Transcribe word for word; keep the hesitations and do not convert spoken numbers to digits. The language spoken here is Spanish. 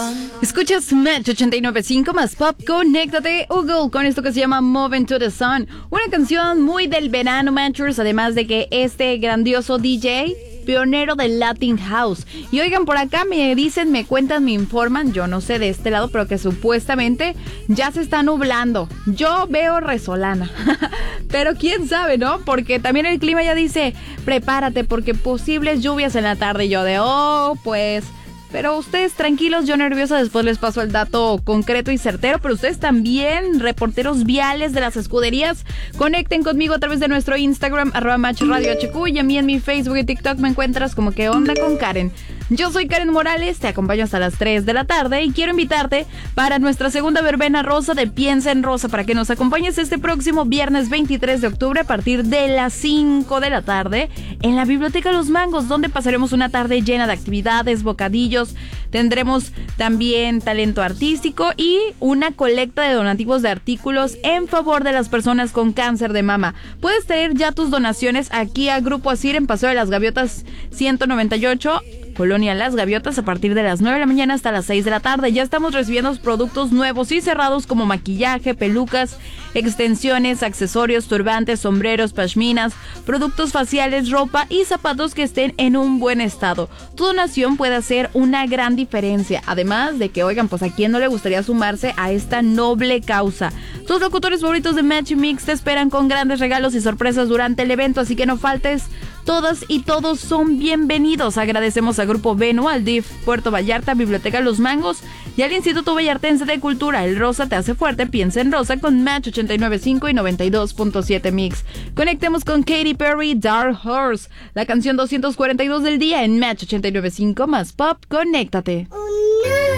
Escuchas Match ochenta y nueve punto cinco más Pop, conéctate, Google, con esto que se llama Moving to the Sun. Una canción muy del verano, Matchers, además de que este grandioso D J, pionero del Latin House. Y oigan, por acá me dicen, me cuentan, me informan, yo no sé de este lado, pero que supuestamente ya se está nublando. Yo veo resolana. Pero quién sabe, ¿no? Porque también el clima ya dice, prepárate porque posibles lluvias en la tarde. Y yo de, oh, pues... Pero ustedes tranquilos, yo nerviosa, después les paso el dato concreto y certero, pero ustedes también, reporteros viales de las escuderías, conecten conmigo a través de nuestro Instagram, arroba Match Radio H Q, y a mí en mi Facebook y TikTok me encuentras como ¿Qué onda con Karen? Yo soy Karen Morales, te acompaño hasta las tres de la tarde y quiero invitarte para nuestra segunda verbena rosa de Piensa en Rosa, para que nos acompañes este próximo viernes veintitrés de octubre a partir de las cinco de la tarde en la Biblioteca Los Mangos, donde pasaremos una tarde llena de actividades, bocadillos, tendremos también talento artístico y una colecta de donativos de artículos en favor de las personas con cáncer de mama. Puedes traer ya tus donaciones aquí a Grupo Asir en Paseo de las Gaviotas ciento noventa y ocho, Colonia Las Gaviotas, a partir de las nueve de la mañana hasta las seis de la tarde. Ya estamos recibiendo productos nuevos y cerrados como maquillaje, pelucas, extensiones, accesorios, turbantes, sombreros, pashminas, productos faciales, ropa y zapatos que estén en un buen estado. Tu donación puede hacer una gran diferencia. Además de que, oigan, pues a quién no le gustaría sumarse a esta noble causa. Tus locutores favoritos de Match Mix te esperan con grandes regalos y sorpresas durante el evento, así que no faltes. Todas y todos son bienvenidos. Agradecemos a Grupo Venu, al D I F Puerto Vallarta, Biblioteca Los Mangos y al Instituto Vallartense de Cultura. El rosa te hace fuerte, piensa en rosa con Match ochenta y nueve punto cinco y noventa y dos punto siete Mix. Conectemos con Katy Perry, Dark Horse, la canción doscientos cuarenta y dos del día en Match ochenta y nueve punto cinco más Pop, conéctate.